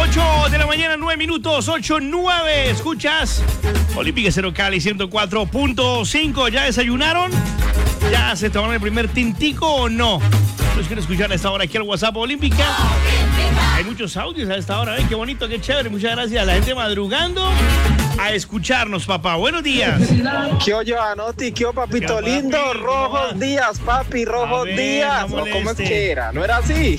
8 de la mañana, 9 minutos, 8:09. Escuchas Olímpica Cero Cali 104.5. ¿Ya desayunaron? ¿Ya se tomaron el primer tintico o no? Los quiero escuchar a esta hora aquí al WhatsApp Olímpica. Hay muchos audios a esta hora. Ay, qué bonito, qué chévere. Muchas gracias a la gente madrugando a escucharnos, papá. Buenos días. ¿Qué oye, Giovanotti? ¿Qué papito ¿Qué, lindo? papi? Rojos días, papi, rojos días. No ¿O cómo es que era? ¿No era así?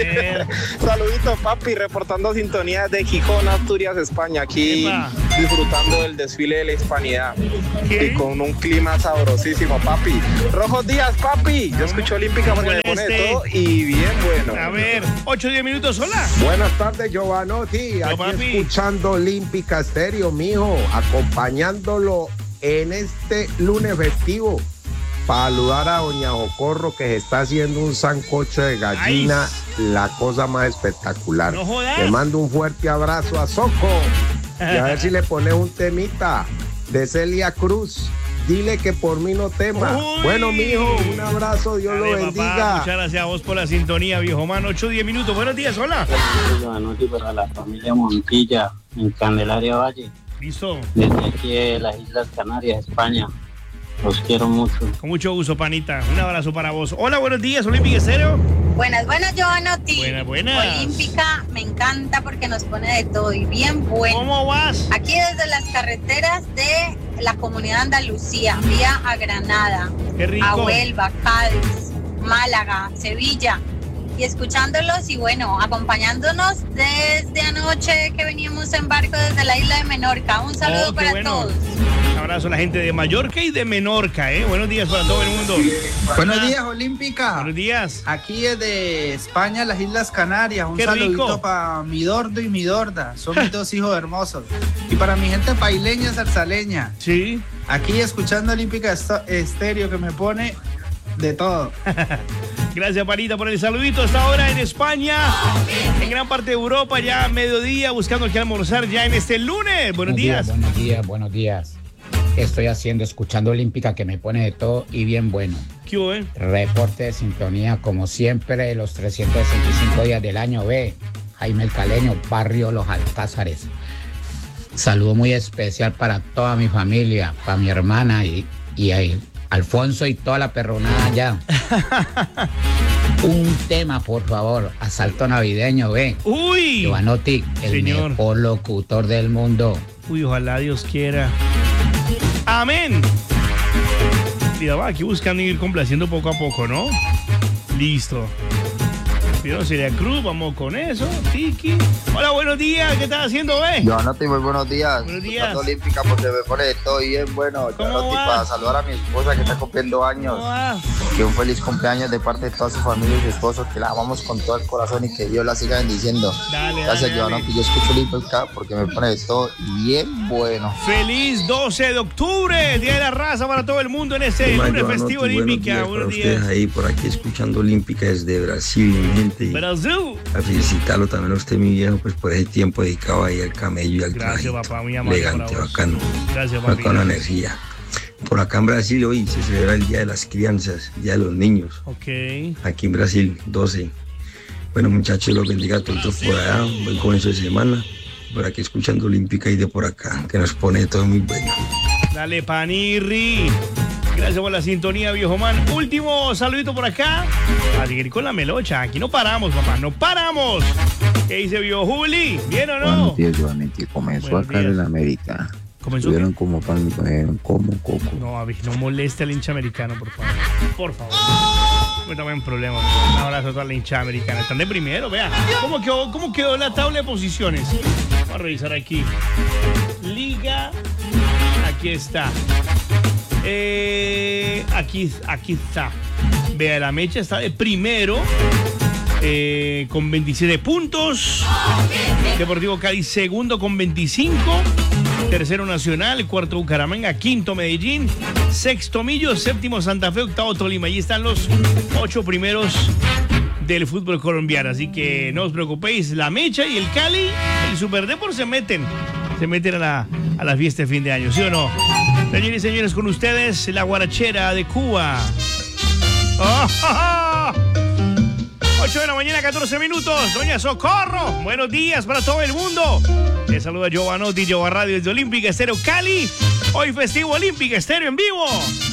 Saluditos, papi, reportando sintonía de Gijón, Asturias, España. Aquí Epa. disfrutando del desfile de la hispanidad. ¿Qué? Y con un clima sabrosísimo, papi. Rojos días, papi. Yo escucho Olímpica porque me pone de todo y bien bueno. A ver, 8-10 minutos, hola. Buenas tardes, Giovanotti. Aquí papi. escuchando Olímpica Estéreo, mijo, acompañándolo en este lunes festivo. Para saludar a doña Jocorro, que se está haciendo un sancocho de gallina, la cosa más espectacular. No jodas. Le mando un fuerte abrazo a Soco y a ver si le pones un temita de Celia Cruz. Dile que por mí no tema. Uy. Bueno, mijo, un abrazo, Dios Dale, lo papá, bendiga. muchas gracias a vos por la sintonía, viejo man. 8-10 minutos. Buenos días, hola. Giovanotti, para la familia Montilla, en Candelaria Valle, Listo. desde aquí de las Islas Canarias, España. Los quiero mucho. Con mucho gusto, panita. Un abrazo para vos. Hola, buenos días, Olímpica Estéreo. Buenas, Giovanotti. Buenas. Olímpica me encanta porque nos pone de todo y bien bueno. ¿Cómo vas? Aquí desde las carreteras de la comunidad Andalucía, vía a Granada, Qué rico. a Huelva, Cádiz, Málaga, Sevilla. Y escuchándolos y bueno, acompañándonos desde anoche que veníamos en barco desde la isla de Menorca. Un saludo qué para bueno. todos. Un abrazo a la gente de Mallorca y de Menorca, ¿eh? Buenos días para todo el mundo. Buenos Hola. días, Olímpica. Buenos días. Aquí desde España, las Islas Canarias. Un Qué rico. saludito para mi Dordo y mi Dorda. Son mis dos hijos hermosos. Y para mi gente paileña, zarzaleña. Sí. Aquí escuchando Olímpica Estéreo, que me pone de todo. Gracias, panita, por el saludito. Hasta ahora en España, en gran parte de Europa, ya a mediodía, buscando qué almorzar ya en este lunes. Buenos días. Buenos días. ¿Qué estoy haciendo? Escuchando Olímpica, que me pone de todo y bien bueno. ¿Qué hubo, eh? Reporte de sintonía, como siempre, los 365 días del año. Ve, Jaime el Caleño, barrio Los Alcázares. Saludo muy especial para toda mi familia, para mi hermana y a Alfonso y toda la perronada allá. Un tema, por favor, asalto navideño, ve. Uy. Giovanotti, el Señor. mejor locutor del mundo. Uy, ojalá Dios quiera. Amén. Mira, va aquí buscando ir complaciendo poco a poco, ¿no? Listo. Pero Celia Cruz, vamos con eso. Tiki. Hola, buenos días. ¿Qué estás haciendo, Giovanotti, muy buenos días. Buenos días. Escuchando Olímpica porque me pone de todo y bien bueno. ¿Cómo Giovanotti, vas? para saludar a mi esposa que está cumpliendo años. ¿Cómo vas? Que un feliz cumpleaños de parte de toda su familia y su esposo, que la amamos con todo el corazón y que Dios la siga bendiciendo. Dale, Gracias, dale, Giovanotti. dale. Yo escucho Olímpica porque me pone de todo y bien bueno. Feliz 12 de octubre, Día de la Raza para todo el mundo en este lunes festivo Olímpica. Buenos días. Ahí por aquí escuchando Olímpica desde Brasil, mi gente. Y Brasil. a felicitarlo también a usted, mi viejo, pues por ese tiempo dedicado ahí al camello y al Gracias, trajito. papá, muy amable Elegante, para vos. bacano. Gracias, papi. Con energía. Por acá en Brasil hoy se celebra el Día de las Crianzas, Día de los Niños. Ok. Aquí en Brasil, 12. Bueno, muchachos, los bendiga a todos por allá. Un buen comienzo de semana. Por aquí escuchando Olímpica y de por acá, que nos pone todo muy bueno. Dale, Panirri. Gracias por la sintonía, viejo man. Último saludito por acá. A seguir con la melocha. Aquí no paramos, papá. No paramos. ¿Qué dice, viejo Juli? ¿Bien o no? Buenos días, Giovanotti. Comenzó Buenos acá días. en América. ¿Comenzó Tuvieron como pan, comieron como coco. No, Avi, no moleste al hincha americano, por favor. Por favor. No estamos en problemas. Un abrazo a toda la hincha americana. Están de primero, vea. ¿Cómo quedó la tabla de posiciones? Vamos a revisar aquí. Liga. Aquí está. Aquí está. Vea, la Mecha está de primero. Con 27 puntos. Deportivo Cádiz segundo con 25. Tercero Nacional, cuarto Bucaramanga, quinto Medellín, sexto Millo, séptimo Santa Fe, octavo Tolima. Allí están los 8 primeros del fútbol colombiano. Así que no os preocupéis, la Mecha y el Cali, el Superdeport se meten a la fiesta de fin de año, ¿sí o no? Señores y señores, con ustedes la guarachera de Cuba. ¡Oh, oh, oh! 8 de la mañana, 14 minutos. Doña Socorro, buenos días para todo el mundo. Les saluda Giovanotti, Giova Radio desde Olímpica Estéreo Cali. Hoy festivo Olímpica Estéreo en vivo.